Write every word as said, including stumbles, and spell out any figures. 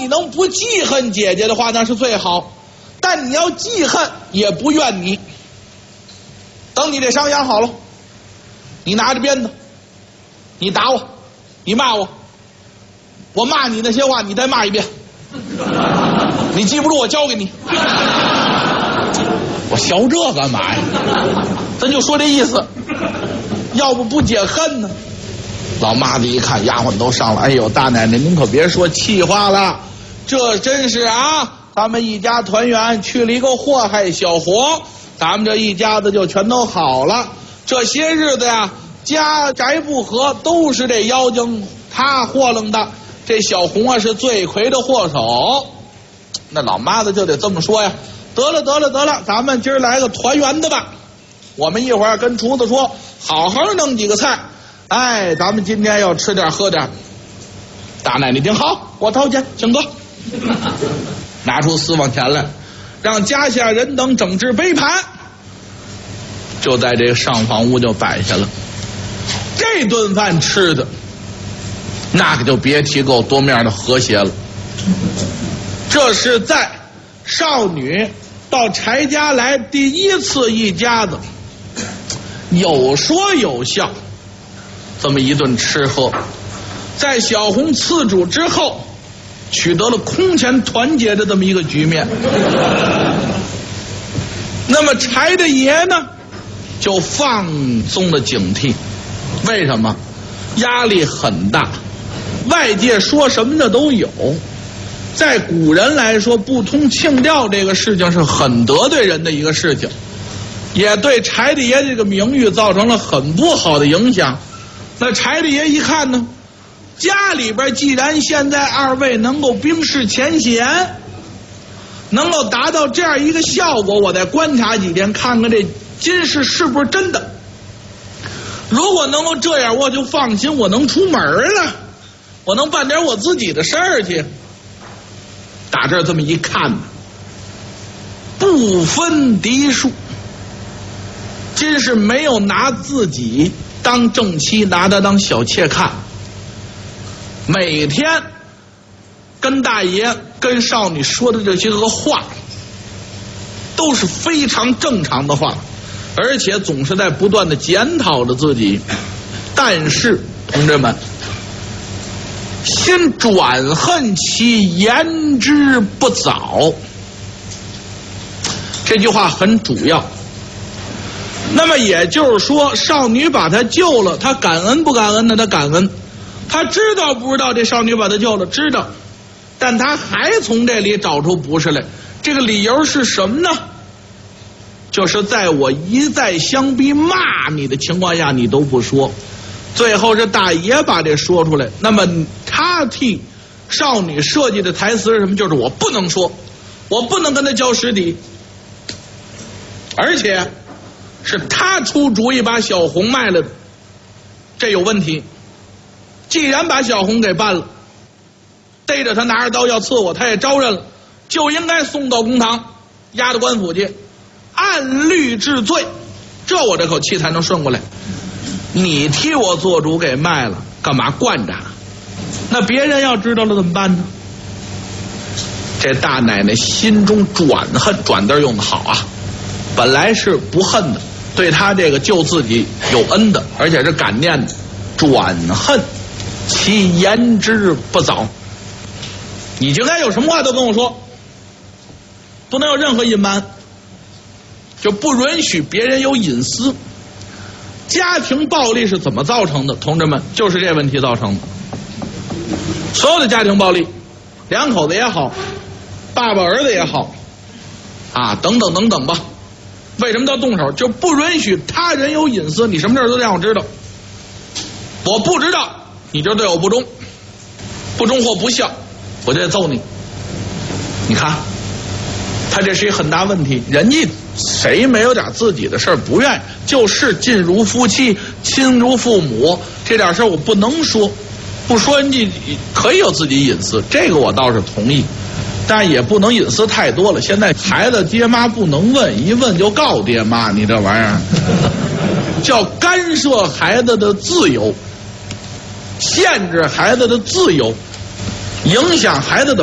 你能不记恨姐姐的话，那是最好，但你要记恨也不怨你。等你这伤养好了，你拿着鞭子，你打我，你骂我，我骂你那些话你再骂一遍，你记不住我教给你。我学这干嘛呀？咱就说这意思，要不不解恨呢。老妈子一看丫鬟都上了，哎呦，大奶奶您可别说气话了，这真是啊，咱们一家团圆，去了一个祸害小活，咱们这一家子就全都好了。这些日子呀，家宅不和都是这妖精他祸弄的，这小红啊是罪魁的祸首。那老妈子就得这么说呀，得了得了得了，咱们今儿来个团圆的吧。我们一会儿跟厨子说，好好弄几个菜，哎，咱们今天要吃点喝点。大奶奶听好，我掏钱，请客。拿出私房钱来，让家下人等整治杯盘，就在这个上房屋就摆下了。这顿饭吃的那个就别提够多面的和谐了。这是在少女到柴家来第一次一家子有说有笑这么一顿吃喝，在小红赐主之后取得了空前团结的这么一个局面。那么柴大爷呢就放松了警惕，为什么？压力很大，外界说什么的都有。在古人来说，不通庆吊这个事情是很得罪人的一个事情，也对柴大爷这个名誉造成了很不好的影响。那柴大爷一看呢，家里边既然现在二位能够冰释前嫌，能够达到这样一个效果，我再观察几天，看看这金事是不是真的。如果能够这样，我就放心，我能出门了，我能办点我自己的事儿去。打这儿这么一看呢，不分嫡庶，真是没有拿自己当正妻，拿他当小妾看。每天跟大爷跟少女说的这些个话都是非常正常的话，而且总是在不断的检讨着自己。但是同志们，先转恨其言之不早，这句话很主要。那么也就是说，少女把他救了，他感恩不感恩呢？他感恩。他知道不知道这少女把他救了？知道。但他还从这里找出不是来，这个理由是什么呢？就是在我一再相逼骂你的情况下，你都不说。最后是大爷把这说出来。那么他替少女设计的台词是什么？就是我不能说，我不能跟他交实底，而且是他出主意把小红卖了的，这有问题。既然把小红给办了，逮着他拿着刀要刺我，他也招认了，就应该送到公堂，押到官府去，按律治罪，这我这口气才能顺过来。你替我做主给卖了，干嘛惯着？那别人要知道了怎么办呢？这大奶奶心中转恨，转字用的好啊，本来是不恨的，对他这个救自己有恩的，而且是感念的，转恨其言之不早。你就该有什么话都跟我说，不能有任何隐瞒，就不允许别人有隐私。家庭暴力是怎么造成的？同志们，就是这问题造成的。所有的家庭暴力，两口子也好，爸爸儿子也好，啊，等等等等吧。为什么要动手？就不允许他人有隐私，你什么事都得让我知道。我不知道，你就对我不忠，不忠或不孝，我就得揍你。你看，他这是一很大问题。人家谁没有点自己的事儿不愿意？就是近如夫妻，亲如父母，这点事儿我不能说，不说人家可以有自己隐私，这个我倒是同意，但也不能隐私太多了。现在孩子爹妈不能问，一问就告爹妈，你这玩意儿叫干涉孩子的自由，限制孩子的自由，影响孩子的